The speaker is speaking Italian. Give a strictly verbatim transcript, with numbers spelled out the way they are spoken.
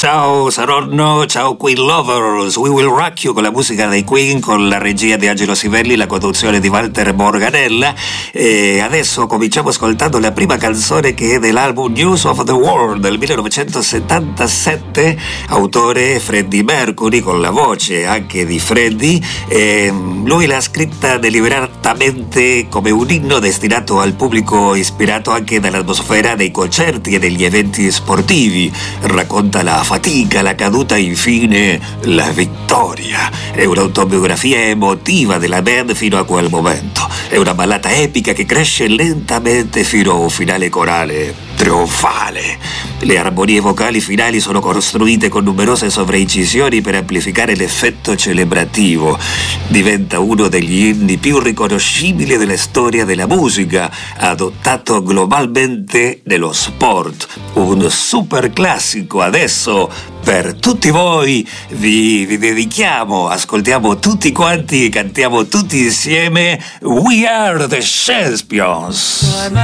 Ciao Saronno, ciao Queen Lovers, We Will Rock You con la musica dei Queen, con la regia di Angelo Sivelli, la conduzione di Walter Morganella. E adesso cominciamo ascoltando la prima canzone, che è dell'album News of the World del millenovecentosettantasette, autore Freddie Mercury, con la voce anche di Freddie. E lui l'ha scritta deliberatamente come un inno destinato al pubblico, ispirato anche dall'atmosfera dei concerti e degli eventi sportivi. Racconta la fatica, la caduta e infine la vittoria. È un'autobiografia emotiva della band fino a quel momento. È una ballata epica che cresce lentamente fino a un finale corale trionfale. Le armonie vocali finali sono costruite con numerose sovraincisioni per amplificare l'effetto celebrativo. Diventa uno degli inni più riconoscibili della storia della musica, adottato globalmente nello sport. Un super classico. Adesso per tutti voi vi, vi dedichiamo, ascoltiamo tutti quanti e cantiamo tutti insieme We Are the Champions.